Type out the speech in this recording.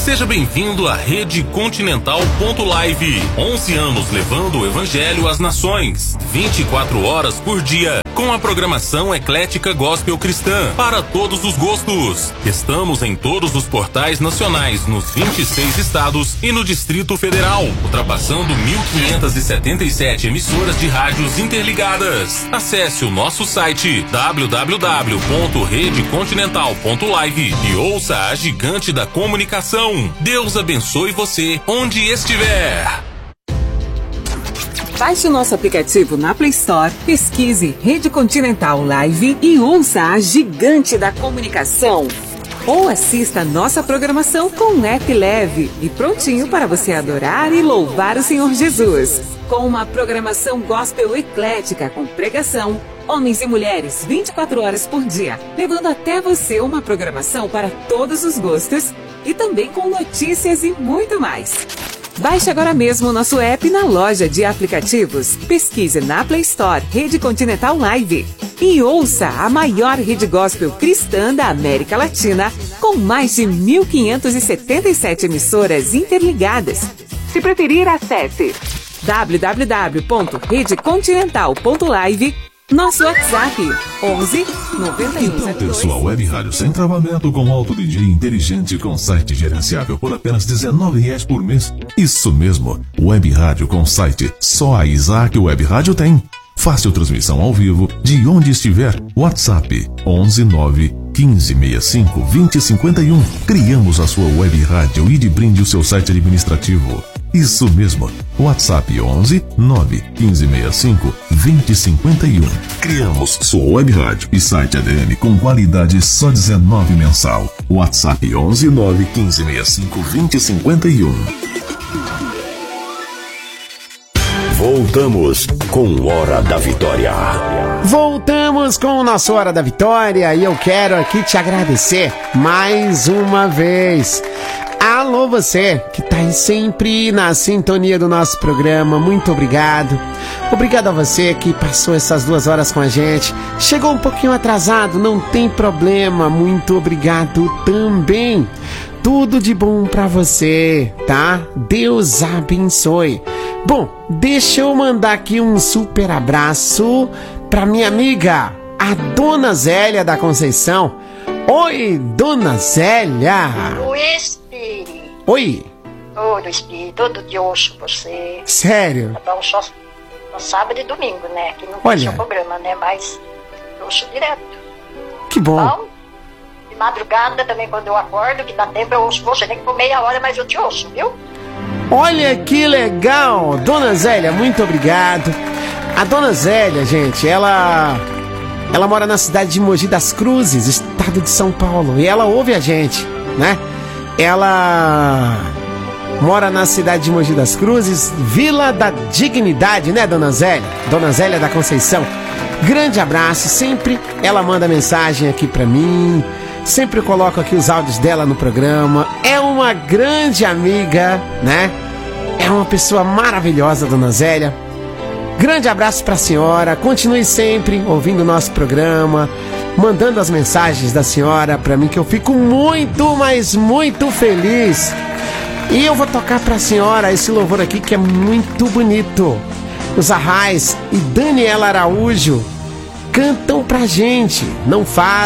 Seja bem-vindo à Rede Continental.live. 11 anos levando o Evangelho às nações. 24 horas por dia. Com a programação eclética gospel cristã. Para todos os gostos. Estamos em todos os portais nacionais, nos 26 estados e no Distrito Federal. Ultrapassando 1.577 emissoras de rádios interligadas. Acesse o nosso site www.redecontinental.live e ouça a gigante da comunicação. Deus abençoe você onde estiver. Baixe o nosso aplicativo na Play Store, pesquise Rede Continental Live e ouça a gigante da comunicação. Ou assista a nossa programação com um app leve e prontinho para você adorar e louvar o Senhor Jesus. Com uma programação gospel eclética com pregação, homens e mulheres 24 horas por dia, levando até você uma programação para todos os gostos e também com notícias e muito mais. Baixe agora mesmo o nosso app na loja de aplicativos. Pesquise na Play Store Rede Continental Live e ouça a maior rede gospel cristã da América Latina, com mais de 1.577 emissoras interligadas. Se preferir, acesse www.redecontinental.live. Nosso WhatsApp 11 91. Então ter sua web rádio sem travamento com alto DJ inteligente com site gerenciável por apenas R$19 por mês. Isso mesmo, web rádio com site. Só a Isaac Web Rádio tem. Fácil transmissão ao vivo de onde estiver. WhatsApp 11 9 15 65 20 51. Criamos a sua web rádio e de brinde o seu site administrativo. Isso mesmo, WhatsApp 11 9 15 65 20 51. Criamos sua web rádio e site ADM com qualidade só R$19 mensal. WhatsApp 11 9 15 65 20 51. Voltamos com Hora da Vitória. Voltamos com o nosso Hora da Vitória e eu quero aqui te agradecer mais uma vez. Alô, você que tá aí sempre na sintonia do nosso programa, muito obrigado. Obrigado a você que passou essas 2 horas com a gente. Chegou um pouquinho atrasado, não tem problema, muito obrigado também. Tudo de bom pra você, tá? Deus abençoe. Bom, deixa eu mandar aqui um super abraço pra minha amiga, a Dona Zélia da Conceição. Oi, Dona Zélia. Oi. Todo espírito, todo de oxo você. Sério? Tá bom, só sábado e domingo, né? Que não Olha. tem seu programa, né? Mas oxo direto. Que bom. Então, de madrugada também, quando eu acordo, que dá tempo, eu ouço você. Nem que por meia hora, mas eu te ouço, viu? Olha que legal. Dona Zélia, muito obrigado. A Dona Zélia, gente, ela mora na cidade de Mogi das Cruzes, estado de São Paulo. E ela ouve a gente, né? Ela mora na cidade de Mogi das Cruzes, Vila da Dignidade, né, Dona Zélia? Dona Zélia da Conceição. Grande abraço, sempre ela manda mensagem aqui pra mim, sempre coloco aqui os áudios dela no programa. É uma grande amiga, né? É uma pessoa maravilhosa, Dona Zélia. Grande abraço pra senhora, continue sempre ouvindo o nosso programa, mandando as mensagens da senhora pra mim, que eu fico muito, mas muito feliz. E eu vou tocar pra senhora esse louvor aqui que é muito bonito. Os Arrais e Daniela Araújo cantam pra gente. Não faz